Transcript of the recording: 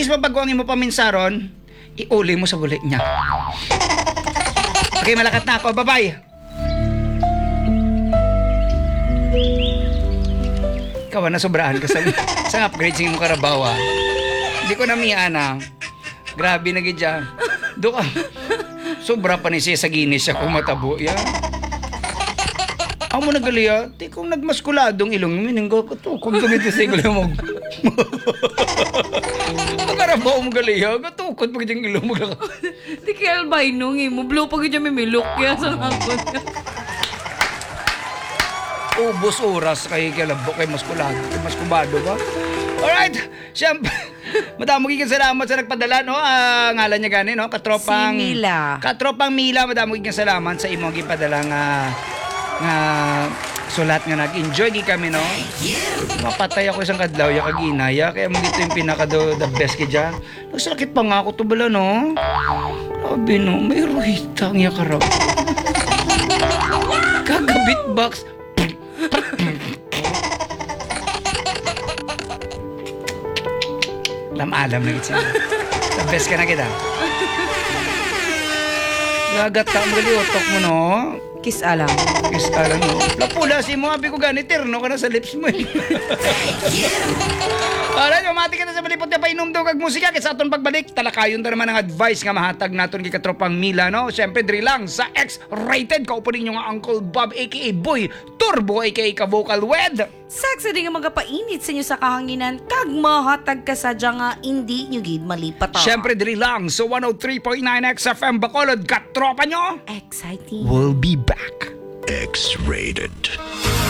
inkis mapagwangin mo paminsaron, iuli mo sa bulit niya. Okay, malakat na ako. Bye-bye. Ikaw na sobrahan ka sa upgrade sa imong karabawa. Hindi ko na miyana. Grabe na gidya. Do ka. Sobra pa ni siya sa ginis siya kung matabo. Yeah. Ako mo nagaliya, di kong nagmaskuladong ilong mininggo ko to. Kung tumiti sa ilong mo. Ang karabaw mo galiya, gatukot pag yung ilong mo. Di kaya albino mo. Blue pag yung may milok. Kaya sa hapon. Ubos oras kay kalabok kay maskulado. Maskubado ba? Alright, siyempre. Madamong gigan salamat sa nagpadala, no? Ngalan niya gani, no? Katropang Si Mila. Katropang Mila, madamong gigan salamat sa imong gipadala nga sulat nga nag-enjoy gi kami, no? Mapatay ako isang kadlaw ya kaginaya kaya mo dito yung pinaka the best ki dyan. Nagsakit pa nga ako to bala, no? Sabi, no? May ruhita ang yakarap. Kagabit box. Alam na kita. The best ka na kita. Gagata mo gali utok mo, no? Kiss alam. Kiss alam mo. Lapula si mo, abi ko gani, terno ka na sa lips mo eh. Alright, mamati ka na sa balipot na painom daw kag musika. Kasi aton pagbalik, talakayon na naman ang advice nga mahatag naton kay Katropang Mila, no? Siyempre, diri lang sa X-Rated. Kaupunin nyo nga Uncle Bob, a.k.a. Boy Turbo, a.k.a. ka-vocal wed. Sexy din nga magapainit sa inyo sa kahanginan. Kag mahatag ka sadya nga hindi nyo gid malipat. Siyempre, diri lang sa 103.9 XFM Bacolod. Katropa nyo! Exciting. We'll be back. X-Rated.